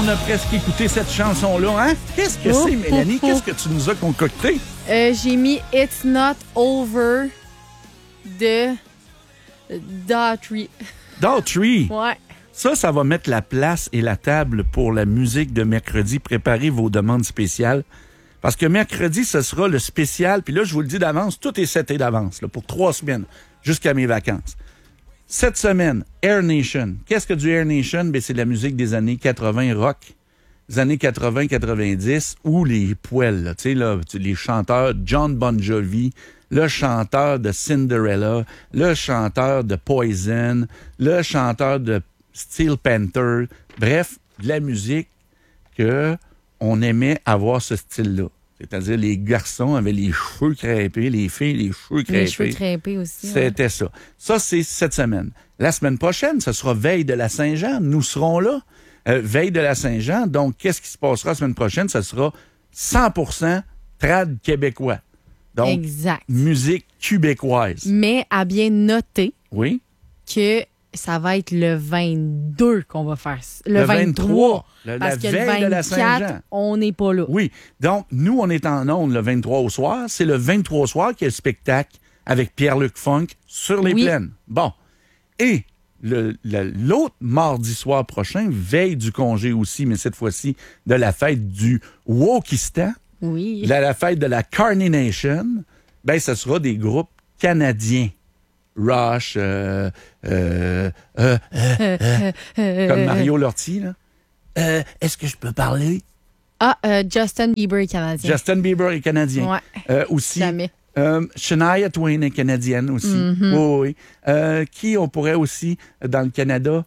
on a presque écouté cette chanson-là, hein? Qu'est-ce que c'est, Mélanie? Qu'est-ce que tu nous as concocté? J'ai mis It's Not Over de Daughtry. Daughtry. Ouais. Ça va mettre la place et la table pour la musique de mercredi. Préparez vos demandes spéciales. Parce que mercredi, ce sera le spécial. Puis là, je vous le dis d'avance, tout est seté d'avance là, pour 3 semaines, jusqu'à mes vacances. Cette semaine, Air Nation. Qu'est-ce que du Air Nation? Ben, c'est de la musique des années 80 rock. Les années 80-90, ou les poêles, là, tu sais, là, les chanteurs John Bon Jovi, le chanteur de Cinderella, le chanteur de Poison, le chanteur de Steel Panther. Bref, de la musique que on aimait avoir ce style-là. C'est-à-dire, les garçons avaient les cheveux crêpés, les filles, les cheveux crêpés. Les cheveux crêpés aussi. C'était ça. Ça, c'est cette semaine. La semaine prochaine, ce sera veille de la Saint-Jean. Nous serons là. Veille de la Saint-Jean. Donc, qu'est-ce qui se passera la semaine prochaine? Ce sera 100% trad québécois. Donc, exact. Musique québécoise. Mais à bien noter oui. que ça va être le 22 qu'on va faire. Le 23. Parce que le 24, on n'est pas là. Oui. Donc, nous, on est en ondes le 23 au soir. C'est le 23 au soir qu'il y a le spectacle avec Pierre-Luc Funk sur les plaines. Bon. Et l'autre mardi soir prochain, veille du congé aussi, mais cette fois-ci de la fête du Wokistan. Oui. La fête de la Carney Nation. Ben, ce sera des groupes canadiens. Rush, comme Mario Lortie, là. Est-ce que je peux parler? Justin Bieber est canadien. Justin Bieber est canadien. Ouais. Aussi. Jamais. Shania Twain est canadienne aussi. Mm-hmm. Oui. Qui on pourrait aussi, dans le Canada?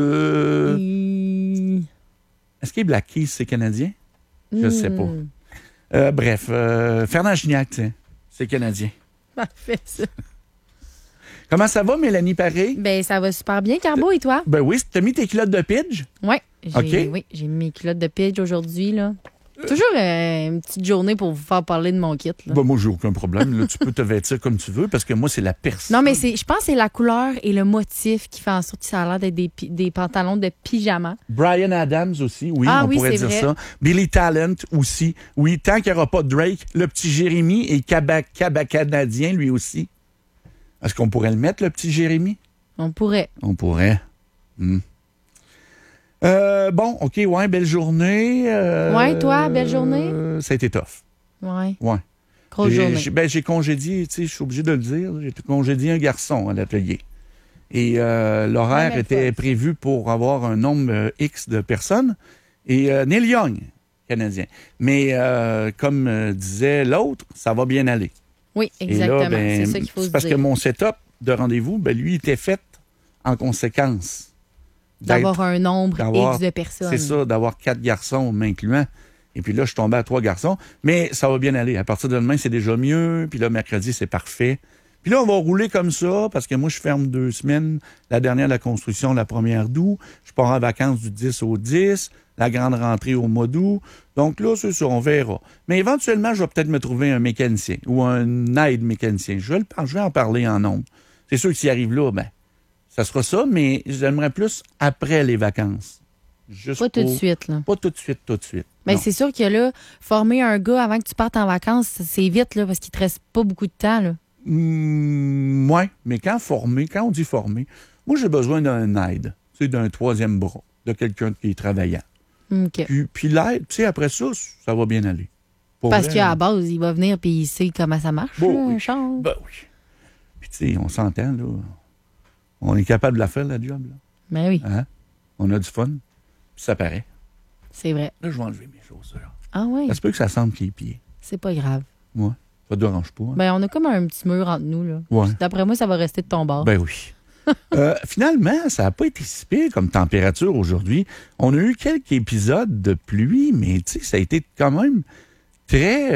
Est-ce que Black Keys, c'est canadien? Je sais pas. Bref, Fernand Gignac, c'est canadien. Parfait, ça. Comment ça va, Mélanie Paré? Ben, ça va super bien, Carbo, et toi? Ben oui, t'as mis tes culottes de pidge? Oui, OK. Oui, j'ai mis mes culottes de pidge aujourd'hui, là. Toujours une petite journée pour vous faire parler de mon kit, là. Ben moi, j'ai aucun problème. Là, tu peux te vêtir comme tu veux, parce que moi, c'est la personne. Non, mais je pense que c'est la couleur et le motif qui fait en sorte que ça a l'air d'être des pantalons de pyjama. Bryan Adams aussi, oui, on pourrait dire vrai. ça. Billy Talent aussi. Oui, tant qu'il n'y aura pas de Drake, le petit Jérémy et canadien, lui aussi. Est-ce qu'on pourrait le mettre, le petit Jérémy? On pourrait. On pourrait. Bon, OK, ouais, belle journée. Ouais, toi, belle journée? Ça a été tough. Ouais. Ouais. Grosse journée. J'ai congédié, tu sais, je suis obligé de le dire, j'ai congédié un garçon à l'atelier. Et l'horaire était prévu pour avoir un nombre X de personnes. Et Neil Young, canadien. Mais comme disait l'autre, ça va bien aller. Oui, exactement. Là, c'est ça qu'il faut se dire. Parce que mon setup de rendez-vous, lui, était fait en conséquence. D'avoir un nombre X de personnes. C'est ça, d'avoir 4 garçons, m'incluant. Et puis là, je suis tombé à 3 garçons. Mais ça va bien aller. À partir de demain, c'est déjà mieux. Puis là, mercredi, c'est parfait. Puis là, on va rouler comme ça, parce que moi, je ferme 2 semaines. La dernière de la construction, la première d'août. Je pars en vacances du 10 au 10. La grande rentrée au mois d'août. Donc là, c'est ça, on verra. Mais éventuellement, je vais peut-être me trouver un mécanicien ou un aide-mécanicien. Je vais en parler en nombre. C'est sûr que s'il arrive là, ben, ça sera ça, mais j'aimerais plus après les vacances. Pas tout de suite, là. Pas tout de suite. Mais c'est sûr que là, former un gars avant que tu partes en vacances, c'est vite, là, parce qu'il te reste pas beaucoup de temps, là. Ouais, mais quand on dit former, moi, j'ai besoin d'un aide, tu sais, d'un troisième bras, de quelqu'un qui est travaillant. OK. Puis l'aide, tu sais, après ça, ça va bien aller. Parce qu'à la base, il va venir puis il sait comment ça marche, oui. un char. Ben oui. Puis tu sais, on s'entend, là. On est capable de la faire, la job, là. Ben oui. Hein? On a du fun. Puis ça paraît. C'est vrai. Là, je vais enlever mes chaussures. Ah oui? Ça se peut que ça semble pieds. C'est pas grave. Ouais. Ça te dérange pas. Hein? Ben, on a comme un petit mur entre nous, là. Ouais. D'après moi, ça va rester de ton bord. Ben oui. Finalement, ça n'a pas été si pire comme température aujourd'hui. On a eu quelques épisodes de pluie, mais tu sais, ça a été quand même très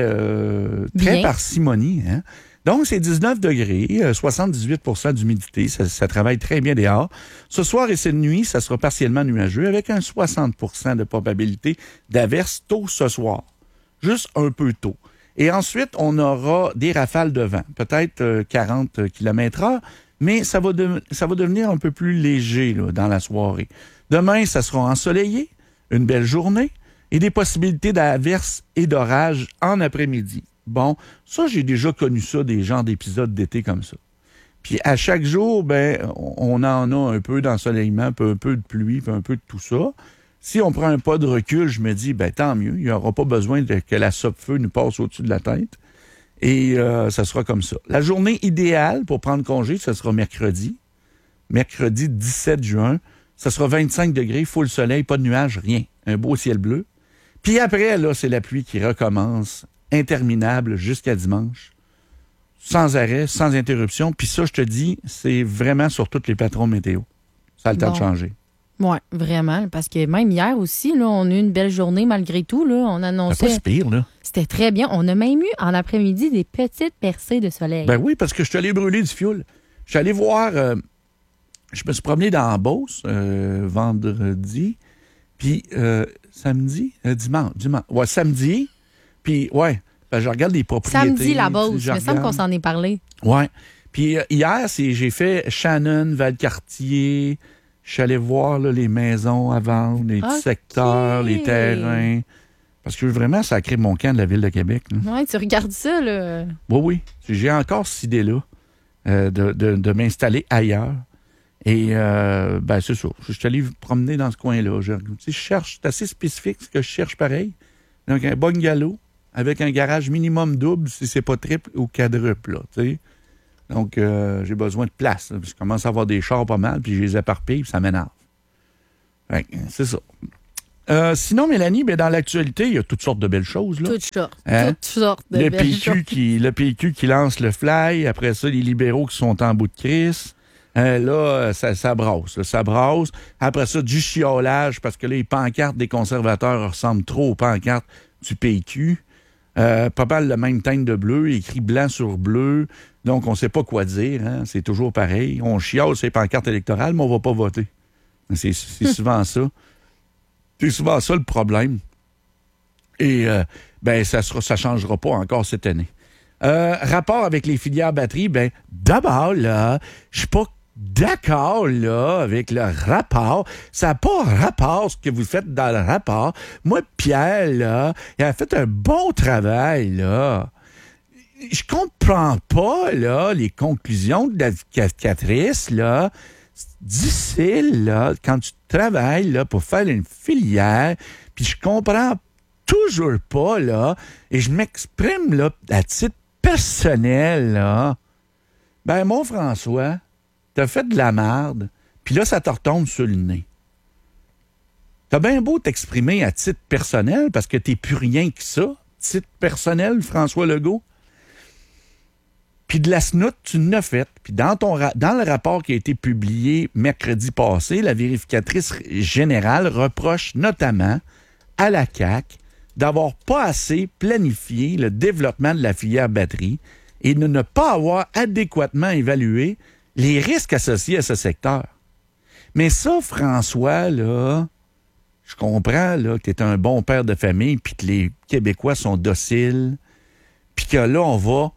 parcimonie. Hein? Donc, c'est 19 degrés, 78 d'humidité. Ça travaille très bien dehors. Ce soir et cette nuit, ça sera partiellement nuageux avec un 60 de probabilité d'averse tôt ce soir. Juste un peu tôt. Et ensuite, on aura des rafales de vent, peut-être 40 km/h, mais ça va devenir un peu plus léger là, dans la soirée. Demain, ça sera ensoleillé, une belle journée et des possibilités d'averses et d'orages en après-midi. Bon, ça, j'ai déjà connu ça, des genres d'épisodes d'été comme ça. Puis à chaque jour, on en a un peu d'ensoleillement, un peu de pluie, puis un peu de tout ça. Si on prend un pas de recul, je me dis, tant mieux, il n'y aura pas besoin que la sope-feu nous passe au-dessus de la tête. Et ça sera comme ça. La journée idéale pour prendre congé, ce sera mercredi. Mercredi 17 juin. Ça sera 25 degrés, full soleil, pas de nuages, rien. Un beau ciel bleu. Puis après, là, c'est la pluie qui recommence, interminable jusqu'à dimanche. Sans arrêt, sans interruption. Puis ça, je te dis, c'est vraiment sur tous les patrons météo. Ça a le temps de changer. Oui, vraiment. Parce que même hier aussi, là, on a eu une belle journée malgré tout. Là, on annonçait. C'est pas si pire, là. C'était très bien. On a même eu en après-midi des petites percées de soleil. Ben oui, parce que je suis allé brûler du fioul. Je suis allé voir. Je me suis promené dans la Beauce vendredi. Puis samedi, dimanche. Ouais, samedi. Puis, ouais, je regarde les propriétés. Samedi, la Beauce. Il me semble qu'on s'en est parlé. Ouais. Puis hier, j'ai fait Shannon, Valcartier. Je suis allé voir là, les maisons à vendre, les petits secteurs, les terrains. Parce que vraiment, ça a créé mon camp de la Ville de Québec. Oui, tu regardes ça, là. Oui. J'ai encore cette idée-là de m'installer ailleurs. Et, c'est ça. Je suis allé promener dans ce coin-là. Je cherche, c'est assez spécifique ce que je cherche pareil. Donc, un bungalow avec un garage minimum double, si c'est pas triple ou quadruple, là, tu sais. Donc, j'ai besoin de place. Je commence à avoir des chars pas mal, puis je les éparpille, puis ça m'énerve. Ouais, c'est ça. Sinon, Mélanie, dans l'actualité, il y a toutes sortes de belles choses. Là. Toutes sortes de belles choses. Le PQ qui lance le fly. Après ça, les libéraux qui sont en bout de crise. Là, ça brasse. Là, ça brasse. Après ça, du chiolage, parce que là, les pancartes des conservateurs ressemblent trop aux pancartes du PQ. Pas mal le même teinte de bleu, écrit blanc sur bleu. Donc, on ne sait pas quoi dire. Hein? C'est toujours pareil. On chiale ces pancartes électorales, mais on ne va pas voter. C'est souvent ça. C'est souvent ça le problème. Et ça ne changera pas encore cette année. Rapport avec les filières batteries, d'abord, là, je suis pas d'accord, là, avec le rapport. Ça n'a pas rapport, ce que vous faites dans le rapport. Moi, Pierre, là, il a fait un bon travail, là. Je comprends pas, là, les conclusions de la calcatrice, là. C'est difficile, là, quand tu travailles, là, pour faire une filière, puis je comprends toujours pas, là, et je m'exprime, là, à titre personnel, là. Mon François, t'as fait de la merde, puis là, ça te retombe sur le nez. T'as bien beau t'exprimer à titre personnel, parce que t'es plus rien que ça, titre personnel, François Legault. Puis de la snoute, tu n'as fait. Puis dans le rapport qui a été publié mercredi passé, la vérificatrice générale reproche notamment à la CAQ d'avoir pas assez planifié le développement de la filière batterie et de ne pas avoir adéquatement évalué les risques associés à ce secteur. Mais ça, François, là, je comprends là, que tu es un bon père de famille puis que les Québécois sont dociles puis que là, on va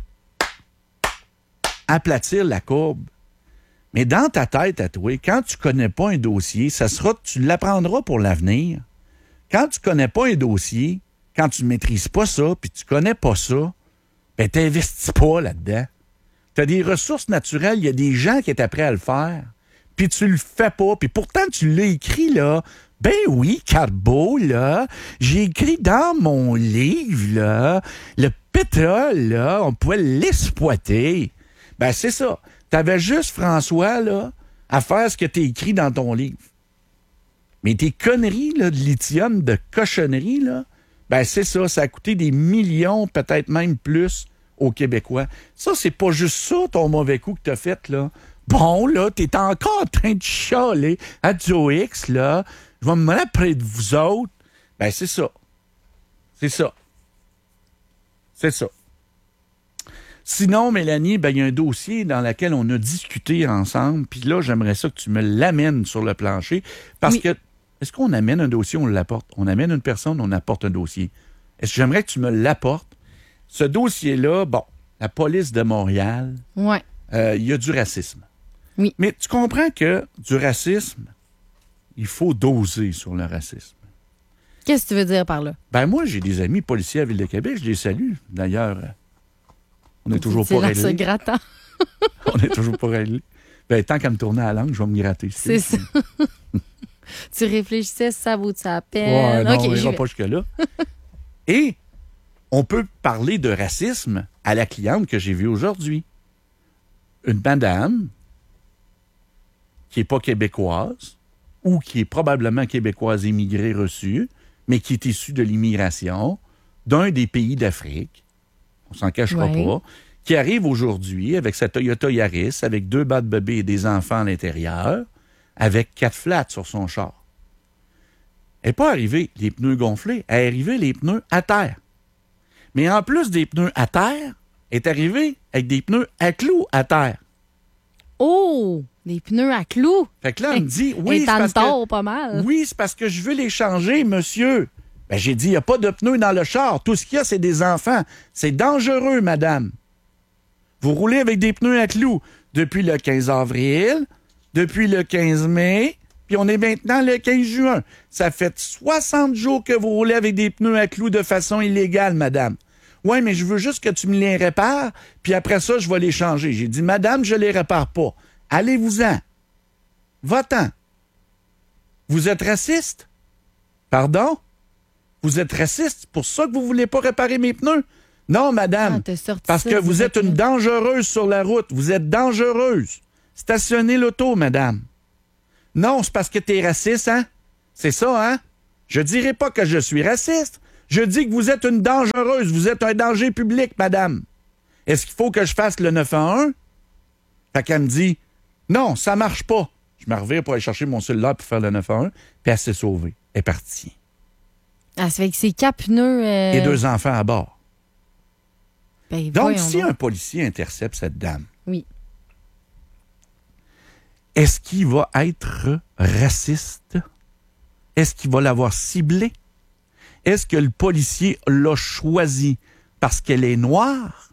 aplatir la courbe. Mais dans ta tête à toi, quand tu connais pas un dossier, tu l'apprendras pour l'avenir. Quand tu connais pas un dossier, quand tu maîtrises pas ça, puis tu connais pas ça, t'investis pas là-dedans. T'as des ressources naturelles, il y a des gens qui étaient prêts à le faire, puis tu le fais pas, puis pourtant tu l'as écrit, là. Oui, Carbo, là, j'ai écrit dans mon livre, là, le pétrole, là, on pouvait l'exploiter. C'est ça. T'avais juste, François, là, à faire ce que t'as écrit dans ton livre. Mais tes conneries, là, de lithium, de cochonneries, là, c'est ça. Ça a coûté des millions, peut-être même plus, aux Québécois. Ça, c'est pas juste ça, ton mauvais coup que t'as fait, là. Bon, là, t'es encore en train de chialer à Joe X, là. Je vais me mettre près de vous autres. C'est ça. C'est ça. C'est ça. Sinon, Mélanie, il y a un dossier dans lequel on a discuté ensemble, puis là, j'aimerais ça que tu me l'amènes sur le plancher, parce que, est-ce qu'on amène un dossier, on l'apporte? On amène une personne, on apporte un dossier. Est-ce que j'aimerais que tu me l'apportes? Ce dossier-là, la police de Montréal, il y a du racisme. Oui. Mais tu comprends que du racisme, il faut doser sur le racisme. Qu'est-ce que tu veux dire par là? Ben moi, j'ai des amis policiers à Ville-de-Québec, je les salue. D'ailleurs, on n'est toujours pas réglés. C'est grattant. On n'est toujours pas réglés. Ben, tant qu'à me tourner à la langue, je vais me gratter. C'est ça. Tu réfléchissais, ça vaut de sa peine. Ouais, non, on n'ira pas jusque-là. Et on peut parler de racisme à la cliente que j'ai vue aujourd'hui. Une madame qui n'est pas québécoise ou qui est probablement québécoise immigrée reçue, mais qui est issue de l'immigration d'un des pays d'Afrique, on s'en cachera pas, qui arrive aujourd'hui avec sa Toyota Yaris, avec 2 bas de bébé et des enfants à l'intérieur, avec 4 flats sur son char. Elle n'est pas arrivée les pneus gonflés, elle est arrivée les pneus à terre. Mais en plus des pneus à terre, elle est arrivée avec des pneus à clous à terre. Oh! Des pneus à clous? Fait que là, elle me dit, oui, pas mal. Oui, c'est parce que je veux les changer, monsieur. Ben, j'ai dit, il n'y a pas de pneus dans le char. Tout ce qu'il y a, c'est des enfants. C'est dangereux, madame. Vous roulez avec des pneus à clous depuis le 15 avril, depuis le 15 mai, puis on est maintenant le 15 juin. Ça fait 60 jours que vous roulez avec des pneus à clous de façon illégale, madame. Oui, mais je veux juste que tu me les répares, puis après ça, je vais les changer. J'ai dit, madame, je les répare pas. Allez-vous-en. Va-t'en. Vous êtes raciste? Pardon? Vous êtes raciste? C'est pour ça que vous voulez pas réparer mes pneus? Non, madame. Parce que vous êtes une dangereuse sur la route. Vous êtes dangereuse. Stationnez l'auto, madame. Non, c'est parce que t'es raciste, hein? C'est ça, hein? Je dirais pas que je suis raciste. Je dis que vous êtes une dangereuse. Vous êtes un danger public, madame. Est-ce qu'il faut que je fasse le 911? Fait qu'elle me dit, non, ça marche pas. Je me reviens pour aller chercher mon cellulaire pour faire le 911, puis elle s'est sauvée. Elle est partie. Ah, ça fait que c'est 4 pneus... Et 2 enfants à bord. Ben, donc, si un policier intercepte cette dame, oui. Est-ce qu'il va être raciste? Est-ce qu'il va l'avoir ciblée? Est-ce que le policier l'a choisie parce qu'elle est noire?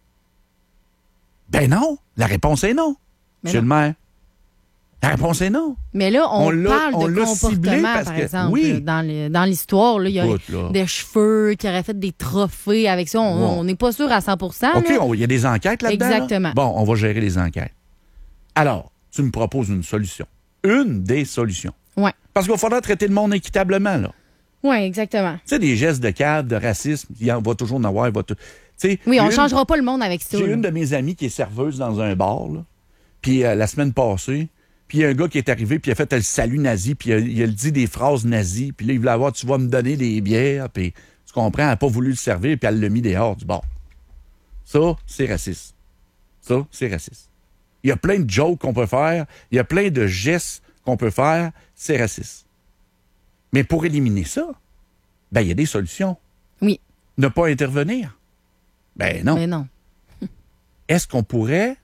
Ben non. La réponse est non. Monsieur le maire. La réponse est non. Mais là, on parle de comportement, par exemple. Oui. Dans l'histoire, là, il y a des cheveux qui auraient fait des trophées avec ça. On n'est pas sûr à 100%. OK, il y a des enquêtes là-dedans. Exactement. Là? Bon, on va gérer les enquêtes. Alors, tu me proposes une solution. Une des solutions. Oui. Parce qu'il va falloir traiter le monde équitablement, là. Oui, exactement. Tu sais, des gestes de cadre, de racisme, il va toujours en avoir. Oui, on ne changera pas le monde avec ça. J'ai une de mes amies qui est serveuse dans un bar, là. Puis la semaine passée, puis il y a un gars qui est arrivé, puis il a fait le salut nazi, puis il a dit des phrases nazies, puis là, il voulait avoir, tu vas me donner des bières, puis tu comprends, elle n'a pas voulu le servir, puis elle l'a mis dehors du bar. Ça, c'est raciste. Ça, c'est raciste. Il y a plein de jokes qu'on peut faire, il y a plein de gestes qu'on peut faire, c'est raciste. Mais pour éliminer ça, ben il y a des solutions. Oui. Ne pas intervenir. Ben non. Mais non. Est-ce qu'on pourrait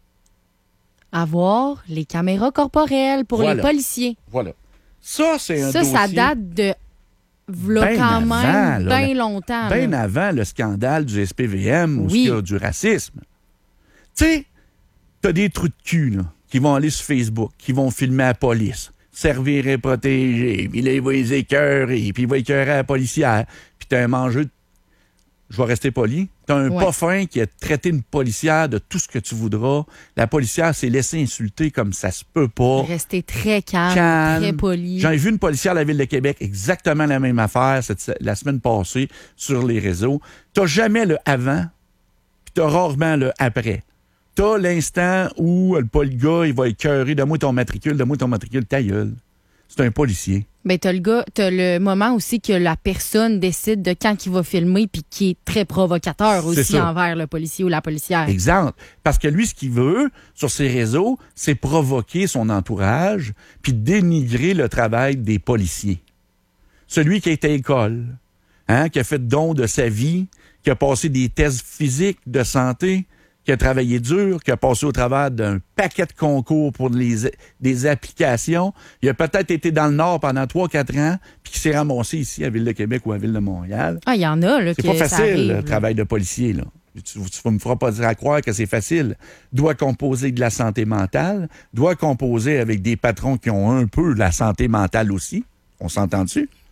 avoir les caméras corporelles pour les policiers? Voilà. Ça, c'est un dossier... Ça date de quand même bien longtemps. Bien avant le scandale du SPVM ou du racisme. Tu sais, t'as des trous de cul là, qui vont aller sur Facebook, qui vont filmer la police. Servir et protéger, puis là, il va les écœurer, puis il va écœurer la policière. Puis t'as un mangeux, je vais rester poli, t'as un pas fin qui a traité une policière de tout ce que tu voudras. La policière s'est laissée insulter comme ça se peut pas. Rester très calme, très poli. J'ai vu une policière à la Ville de Québec, exactement la même affaire la semaine passée sur les réseaux. T'as jamais le avant, puis t'as rarement le après. T'as l'instant où le gars, il va écœurer, donne-moi ton matricule, ta gueule. C'est un policier. Ben, t'as le moment aussi que la personne décide de quand il va filmer puis qui est très provocateur aussi envers le policier ou la policière. Exemple. Parce que lui, ce qu'il veut sur ses réseaux, c'est provoquer son entourage puis dénigrer le travail des policiers. Celui qui a été à l'école, qui a fait don de sa vie, qui a passé des tests physiques de santé, qui a travaillé dur, qui a passé au travers d'un paquet de concours pour des applications. Il a peut-être été dans le Nord pendant 3-4 ans, puis qui s'est ramassé ici à Ville-de-Québec ou à Ville-de-Montréal. Ah, il y en a, là, c'est pas facile, le travail de policier, là. Tu me feras pas dire à croire que c'est facile. Doit composer de la santé mentale, doit composer avec des patrons qui ont un peu la santé mentale aussi. On s'entend dessus?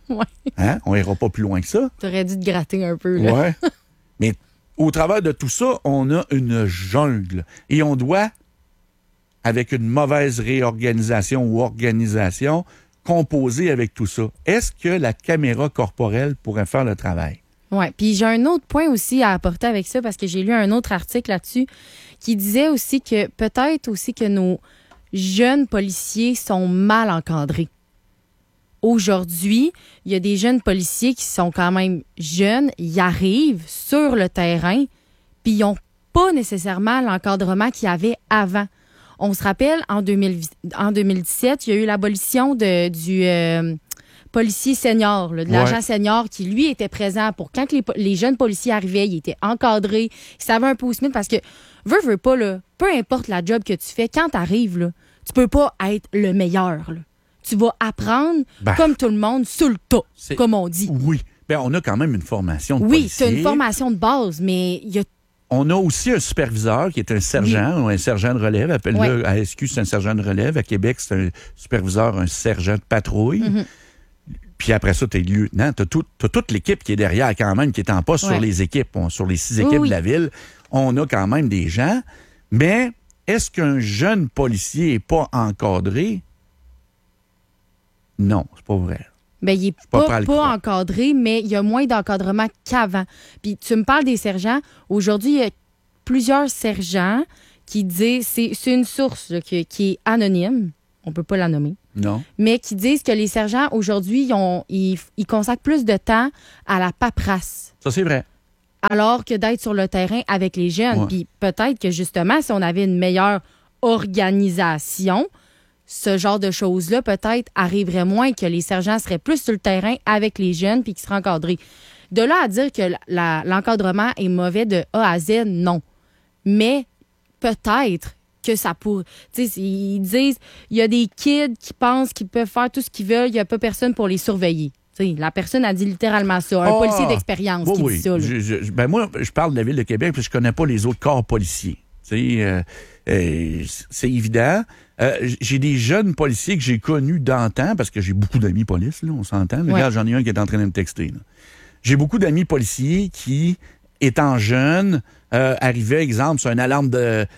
Ouais. Hein? On n'ira pas plus loin que ça. T'aurais dû te gratter un peu, là. Ouais. Mais au travers de tout ça, on a une jungle. Et on doit, avec une mauvaise réorganisation ou organisation, composer avec tout ça. Est-ce que la caméra corporelle pourrait faire le travail? Oui, puis j'ai un autre point aussi à apporter avec ça, parce que j'ai lu un autre article là-dessus qui disait aussi que peut-être aussi que nos jeunes policiers sont mal encadrés. Aujourd'hui, il y a des jeunes policiers qui sont quand même jeunes, ils arrivent sur le terrain, puis ils n'ont pas nécessairement l'encadrement qu'il y avait avant. On se rappelle, en 2017, il y a eu l'abolition du policier senior, là, de l'agent senior qui, lui, était présent pour quand les jeunes policiers arrivaient, il était encadré, il savait un peu où se mettre parce que, veux pas, là, peu importe la job que tu fais, quand tu arrives, là, tu peux pas être le meilleur. Là. Tu vas apprendre, comme tout le monde, sur le tas, comme on dit. Oui. Ben, on a quand même une formation de policier. Oui, c'est une formation de base, mais il y a... On a aussi un superviseur qui est un sergent ou un sergent de relève. Appelle-le à SQ, c'est un sergent de relève. À Québec, c'est un superviseur, un sergent de patrouille. Mm-hmm. Puis après ça, t'es lieutenant. T'as toute l'équipe qui est derrière quand même, qui est en poste sur les équipes. Sur les 6 équipes de la ville, on a quand même des gens. Mais est-ce qu'un jeune policier n'est pas encadré? Non, c'est pas vrai. Bien, il n'est pas encadré, mais il y a moins d'encadrement qu'avant. Puis tu me parles des sergents. Aujourd'hui, il y a plusieurs sergents qui disent, c'est une source là, qui est anonyme, on ne peut pas la nommer, non, mais qui disent que les sergents, aujourd'hui, ils consacrent plus de temps à la paperasse. Ça, c'est vrai. Alors que d'être sur le terrain avec les jeunes. Ouais. Puis peut-être que, justement, si on avait une meilleure organisation, ce genre de choses-là, peut-être, arriverait moins, que les sergents seraient plus sur le terrain avec les jeunes puis qu'ils seraient encadrés. De là à dire que l'encadrement est mauvais de A à Z, non. Mais peut-être que ça pourrait... Tu sais, ils disent, il y a des kids qui pensent qu'ils peuvent faire tout ce qu'ils veulent, il n'y a pas personne pour les surveiller. T'sais, la personne a dit littéralement ça. Un policier d'expérience qui dit ça. Moi, je parle de la Ville de Québec puis je connais pas les autres corps policiers. C'est évident. J'ai des jeunes policiers que j'ai connus d'antan, parce que j'ai beaucoup d'amis police, là, on s'entend. Regarde, j'en ai un qui est en train de me texter. Là. J'ai beaucoup d'amis policiers qui, étant jeunes, arrivaient, exemple, sur une alarme de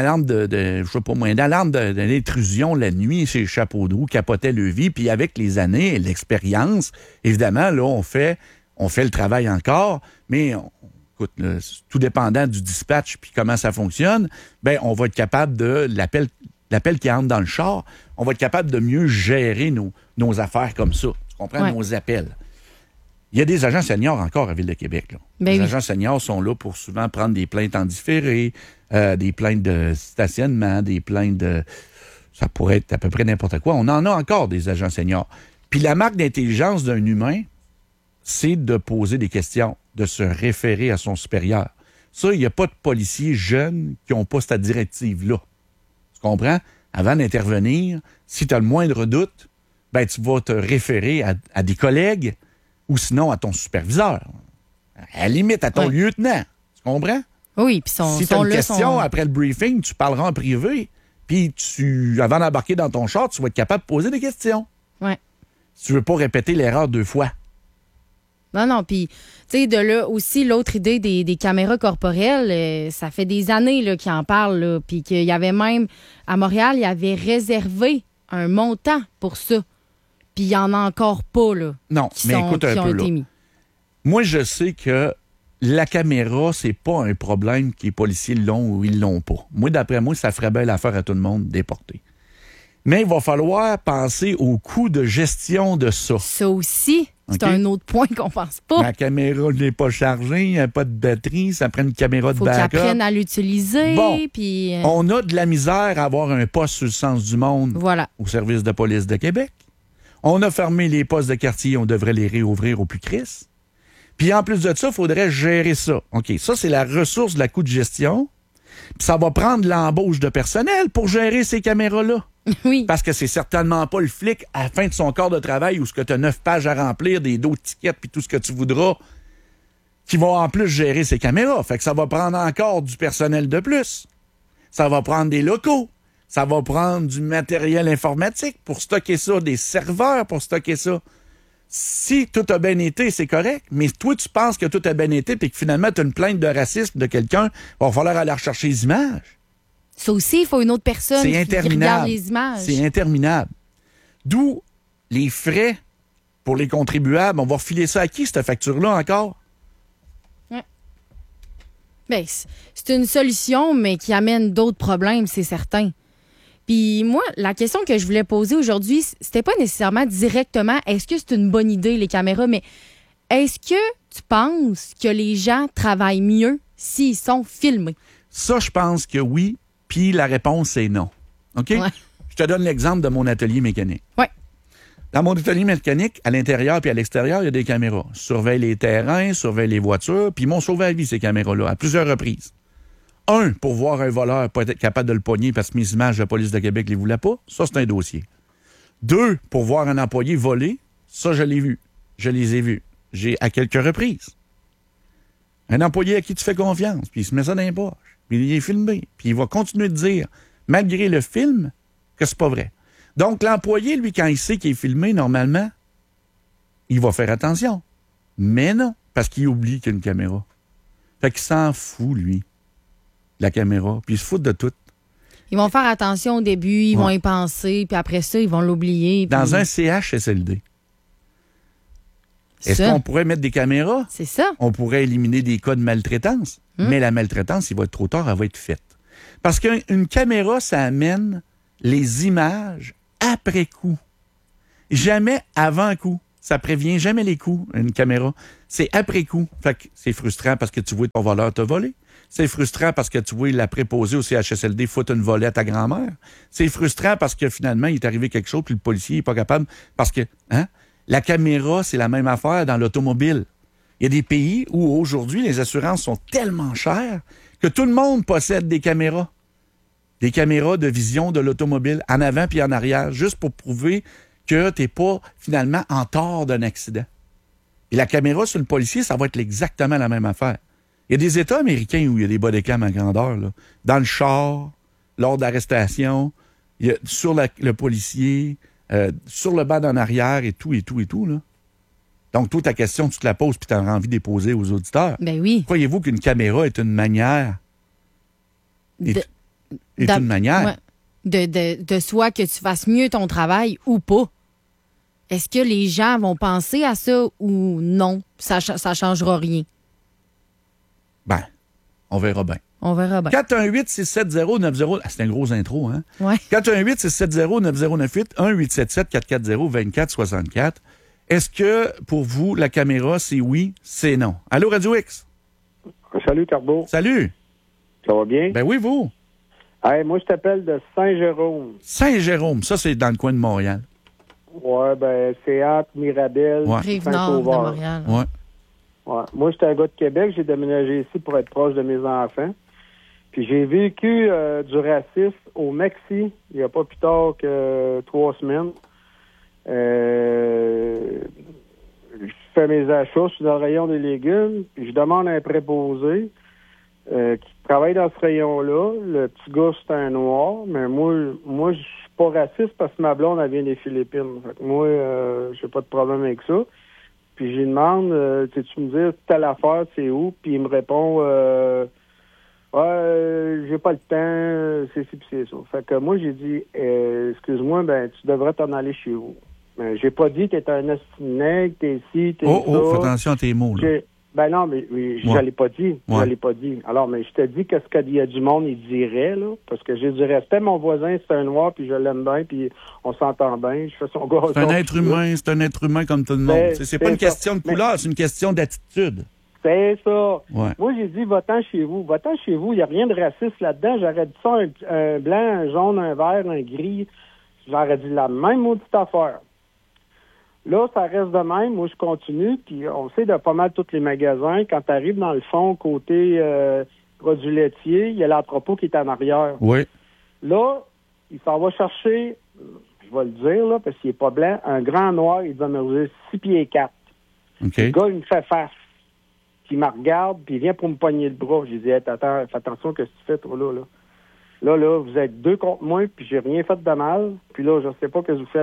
je sais pas moi, une alarme d'intrusion la nuit chez Chapeau de Roue, capotait le vie, puis avec les années et l'expérience, évidemment, là, on fait le travail encore, mais écoute, là, tout dépendant du dispatch puis comment ça fonctionne, ben on va être capable de l'appel qui entre dans le char, on va être capable de mieux gérer nos affaires comme ça. Tu comprends? Ouais. Nos appels. Il y a des agents seniors encore à Ville de Québec. Là. Les agents seniors sont là pour souvent prendre des plaintes en différé, des plaintes de stationnement, des plaintes de... Ça pourrait être à peu près n'importe quoi. On en a encore des agents seniors. Puis la marque d'intelligence d'un humain, c'est de poser des questions, de se référer à son supérieur. Ça, il n'y a pas de policiers jeunes qui n'ont pas cette directive-là. Tu comprends? Avant d'intervenir, si tu as le moindre doute, ben tu vas te référer à des collègues ou sinon à ton superviseur. À la limite, à ton lieutenant. Tu comprends? Oui, puis si tu as une question après le briefing, tu parleras en privé, puis avant d'embarquer dans ton char, tu vas être capable de poser des questions. Oui. Si tu veux pas répéter l'erreur 2 fois. Non, puis, tu sais, de là aussi, l'autre idée des caméras corporelles, ça fait des années là, qu'ils en parlent, puis qu'il y avait même, à Montréal, il y avait réservé un montant pour ça. Puis il n'y en a encore pas, là. Non, mais écoute un peu, là. Moi, je sais que la caméra, c'est pas un problème que les policiers l'ont ou ils l'ont pas. Moi, d'après moi, ça ferait belle affaire à tout le monde déporter. Mais il va falloir penser au coût de gestion de ça. Ça aussi, c'est un autre point qu'on pense pas. La caméra n'est pas chargée, il n'y a pas de batterie, ça prend une caméra de backup. Faut qu'ils apprennent à l'utiliser. Bon, puis on a de la misère à avoir un poste sur le sens du monde au service de police de Québec. On a fermé les postes de quartier, on devrait les réouvrir au plus crisse. Puis en plus de ça, il faudrait gérer ça. OK, ça, c'est la ressource de la coût de gestion. Puis ça va prendre l'embauche de personnel pour gérer ces caméras-là. Oui. Parce que c'est certainement pas le flic à la fin de son corps de travail où ce que tu as 9 pages à remplir, des dos de tickets puis tout ce que tu voudras, qui va en plus gérer ces caméras. Fait que ça va prendre encore du personnel de plus. Ça va prendre des locaux. Ça va prendre du matériel informatique pour stocker ça, des serveurs pour stocker ça. Si tout a bien été, c'est correct, mais toi, tu penses que tout a bien été puis que finalement, tu as une plainte de racisme de quelqu'un, il va falloir aller rechercher les images. Ça aussi, il faut une autre personne qui regarde les images. C'est interminable. D'où les frais pour les contribuables. On va refiler ça à qui, cette facture-là, encore? Ouais. Bien, c'est une solution, mais qui amène d'autres problèmes, c'est certain. Puis moi, la question que je voulais poser aujourd'hui, c'était pas nécessairement directement est-ce que c'est une bonne idée, les caméras, mais est-ce que tu penses que les gens travaillent mieux s'ils sont filmés? Ça, je pense que oui, puis la réponse, c'est non. OK? Ouais. Je te donne l'exemple de mon atelier mécanique. Oui. Dans mon atelier mécanique, à l'intérieur puis à l'extérieur, il y a des caméras. Surveille les terrains, surveille les voitures, puis ils m'ont sauvé la vie, ces caméras-là, à plusieurs reprises. Un, pour voir un voleur pas être capable de le pogner parce que mes images de la police de Québec ne les voulaient pas. Ça, c'est un dossier. Deux, pour voir un employé voler. Ça, je l'ai vu. Je les ai vus. J'ai à quelques reprises. Un employé à qui tu fais confiance, puis il se met ça dans les poches, puis il est filmé, puis il va continuer de dire, malgré le film, que c'est pas vrai. Donc, l'employé, lui, quand il sait qu'il est filmé, normalement, il va faire attention. Mais non, parce qu'il oublie qu'il y a une caméra. Fait qu'il s'en fout, lui, la caméra, puis il se fout de tout. Ils vont faire attention au début, ils vont y penser, puis après ça, ils vont l'oublier. Puis... Dans un CHSLD, est-ce qu'on pourrait mettre des caméras? C'est ça. On pourrait éliminer des cas de maltraitance. Mais la maltraitance, il va être trop tard, elle va être faite. Parce qu'une caméra, ça amène les images après coup. Jamais avant coup. Ça prévient jamais les coups, une caméra. C'est après coup. Fait que c'est frustrant parce que tu vois ton voleur te voler. C'est frustrant parce que tu vois la préposée au CHSLD foutre une volée à ta grand-mère. C'est frustrant parce que finalement, il est arrivé quelque chose puis le policier n'est pas capable. Parce que, la caméra, c'est la même affaire dans l'automobile. Il y a des pays où aujourd'hui, les assurances sont tellement chères que tout le monde possède des caméras. Des caméras de vision de l'automobile, en avant puis en arrière, juste pour prouver que tu n'es pas finalement en tort d'un accident. Et la caméra sur le policier, ça va être exactement la même affaire. Il y a des États américains où il y a des bodycams à grandeur, là. Dans le char, lors d'arrestation, sur le policier, sur le banc d'en arrière et tout, là. Donc, toute ta question, tu te la poses puis tu as envie de les poser aux auditeurs. Ben oui. Croyez-vous qu'une caméra est une manière... une manière... Ouais, de soit que tu fasses mieux ton travail ou pas. Est-ce que les gens vont penser à ça ou non? Ça changera rien. Ben, on verra bien. On verra bien. 418-670-90... Ah, c'est un gros intro, hein? Ouais. 418-670-9098, 1-877-440-2464. Est-ce que, pour vous, la caméra, c'est oui, c'est non? Allô, Radio X? Salut, Carbo. Salut. Ça va bien? Ben oui, vous. Hey, moi, je t'appelle de Saint-Jérôme. Saint-Jérôme, ça, c'est dans le coin de Montréal. Ouais, ben, c'est entre Mirabel, Rive-Nord de Montréal. Ouais. Ouais. Moi, j'étais un gars de Québec. J'ai déménagé ici pour être proche de mes enfants. Puis j'ai vécu du racisme au Mexique il n'y a pas plus tard que 3 semaines. Je fais mes achats, je suis dans le rayon des légumes, puis je demande à un préposé qui travaille dans ce rayon-là. Le petit gars, c'est un noir, mais moi je suis pas raciste parce que ma blonde, elle vient des Philippines. Fait que moi, j'ai pas de problème avec ça. Puis je lui demande, tu me dis telle affaire, c'est où? Puis il me répond, j'ai pas le temps, c'est ci, puis c'est ça. Fait que moi, j'ai dit, excuse-moi, ben, tu devrais t'en aller chez vous. Ben, j'ai pas dit que t'es un nègre, t'es ci, t'es ça. Fais attention à tes mots, là. Ben non, mais je l'ai pas dit. Je l'ai pas dit. Alors, mais je te dis qu'est-ce qu'il y a du monde, il dirait, là, parce que j'ai du respect. Mon voisin, c'est un noir, puis je l'aime bien, puis on s'entend bien. Je fais son gars. C'est un être humain comme tout le monde. C'est pas une question de couleur, c'est une question d'attitude. C'est ça. Ouais. Moi, j'ai dit, va-t'en chez vous. Va-t'en chez vous. Il n'y a rien de raciste là-dedans. J'aurais dit ça, un blanc, un jaune, un vert, un gris. J'aurais dit la même maudite affaire. Là, ça reste de même. Moi, je continue. Puis, on sait de pas mal tous les magasins. Quand tu arrives dans le fond, côté produits laitiers, il y a l'entrepôt qui est en arrière. Oui. Là, il s'en va chercher, je vais le dire, là, parce qu'il n'est pas blanc, un grand noir, il doit mesurer 6 pieds 4. Okay. Le gars, il me fait face. Puis il me regarde, puis il vient pour me pogner le bras. J'ai dit, hey, attends, fais attention, qu'est-ce que tu fais, toi, là? Là, vous êtes 2 contre moi, puis j'ai rien fait de mal. Puis là, je sais pas ce que vous faites.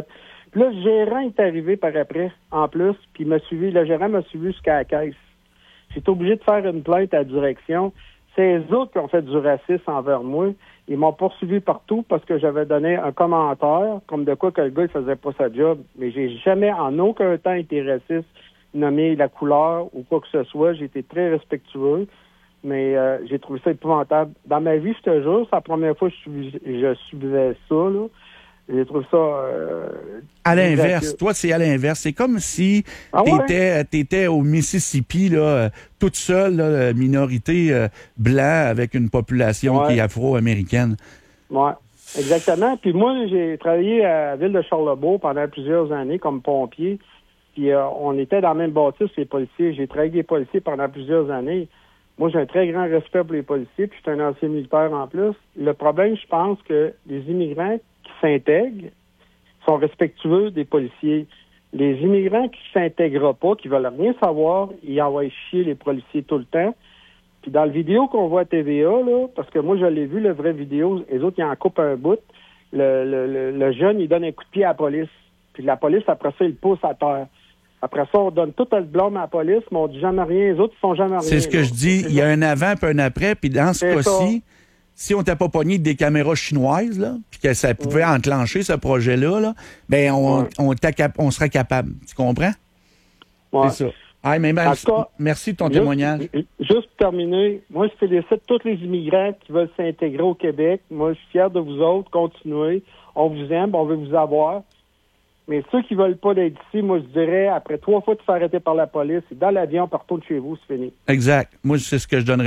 Puis là, le gérant est arrivé par après, en plus, puis le gérant m'a suivi jusqu'à la caisse. J'étais obligé de faire une plainte à la direction. C'est eux autres qui ont fait du racisme envers moi. Ils m'ont poursuivi partout parce que j'avais donné un commentaire, comme de quoi que le gars il faisait pas sa job. Mais j'ai jamais, en aucun temps, été raciste, nommé la couleur ou quoi que ce soit. J'ai été très respectueux, mais j'ai trouvé ça épouvantable. Dans ma vie, je te jure, c'est la première fois que je subissais ça, là. J'ai trouvé ça... à l'inverse. Toi, c'est à l'inverse. C'est comme si t'étais au Mississippi, là, toute seule, là, minorité blanc avec une population qui est afro-américaine. Oui, exactement. Puis moi, j'ai travaillé à la ville de Charlebourg pendant plusieurs années comme pompier. Puis on était dans la même bâtisse, les policiers. J'ai travaillé avec des policiers pendant plusieurs années. Moi, j'ai un très grand respect pour les policiers, puis je suis un ancien militaire en plus. Le problème, je pense que les immigrants qui s'intègrent sont respectueux des policiers. Les immigrants qui s'intègrent pas, qui veulent rien savoir, ils envoient chier les policiers tout le temps. Puis dans la vidéo qu'on voit à TVA, là, parce que moi, je l'ai vu, la vraie vidéo, les autres, ils en coupent un bout. Le jeune, il donne un coup de pied à la police. Puis la police, après ça, il pousse à terre. Après ça, on donne tout le blâme à la police, mais on dit jamais rien. Les autres, ils font jamais rien. C'est ce que je dis. Il y a un avant puis un après. Puis dans ce cas-ci, si on n'était pas pogné des caméras chinoises, là, puis que ça pouvait enclencher ce projet-là, là, ben on serait capable. Tu comprends? Ouais. C'est ça. Ah, mais merci de ton témoignage. Juste pour terminer, moi, je félicite tous les immigrants qui veulent s'intégrer au Québec. Moi, je suis fier de vous autres. Continuez. On vous aime, on veut vous avoir. Mais ceux qui veulent pas d'être ici, moi, je dirais, après 3 fois de se faire arrêter par la police, dans l'avion, partout de chez vous, c'est fini. Exact. Moi, c'est ce que je donnerais.